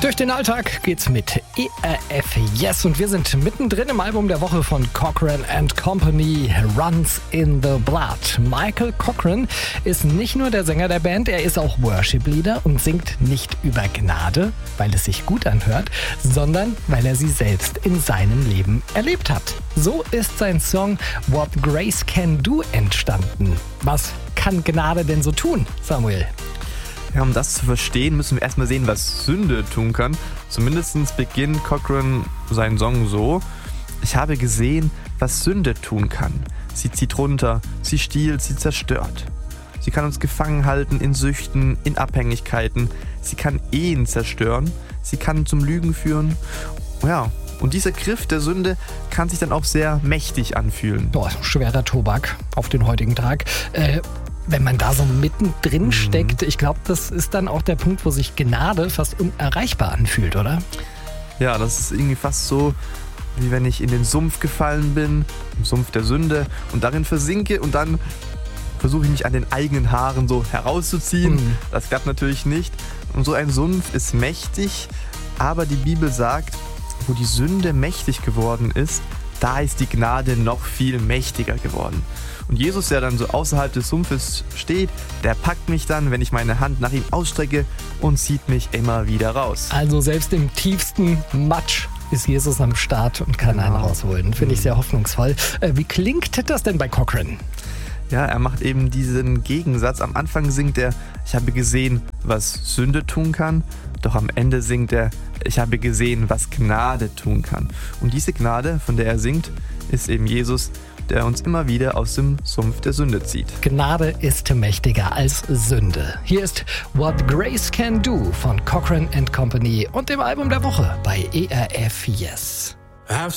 Durch den Alltag geht's mit ERF Yes und wir sind mittendrin im Album der Woche von Cochren & Company, Runs in the Blood. Michael Cochren ist nicht nur der Sänger der Band, er ist auch Worship-Leader und singt nicht über Gnade, weil es sich gut anhört, sondern weil er sie selbst in seinem Leben erlebt hat. So ist sein Song What Grace Can Do entstanden. Was kann Gnade denn so tun, Samuel? Ja, um das zu verstehen, müssen wir erstmal sehen, was Sünde tun kann. Zumindest beginnt Cochren seinen Song so: Ich habe gesehen, was Sünde tun kann. Sie zieht runter, sie stiehlt, sie zerstört. Sie kann uns gefangen halten in Süchten, in Abhängigkeiten. Sie kann Ehen zerstören, sie kann zum Lügen führen. Ja, und dieser Griff der Sünde kann sich dann auch sehr mächtig anfühlen. Boah, schwerer Tobak auf den heutigen Tag. Wenn man da so mittendrin steckt, ich glaube, das ist dann auch der Punkt, wo sich Gnade fast unerreichbar anfühlt, oder? Ja, das ist irgendwie fast so, wie wenn ich in den Sumpf gefallen bin, im Sumpf der Sünde, und darin versinke und dann versuche ich mich an den eigenen Haaren so herauszuziehen. Das klappt natürlich nicht. Und so ein Sumpf ist mächtig, aber die Bibel sagt, wo die Sünde mächtig geworden ist, da ist die Gnade noch viel mächtiger geworden. Und Jesus, der dann so außerhalb des Sumpfes steht, der packt mich dann, wenn ich meine Hand nach ihm ausstrecke, und zieht mich immer wieder raus. Also selbst im tiefsten Matsch ist Jesus am Start und kann einen rausholen. Finde ich sehr hoffnungsvoll. Wie klingt das denn bei Cochren? Ja, er macht eben diesen Gegensatz. Am Anfang singt er, ich habe gesehen, was Sünde tun kann. Doch am Ende singt er, ich habe gesehen, was Gnade tun kann. Und diese Gnade, von der er singt, ist eben Jesus, der uns immer wieder aus dem Sumpf der Sünde zieht. Gnade ist mächtiger als Sünde. Hier ist What Grace Can Do von Cochren & Company und dem Album der Woche bei ERF Yes.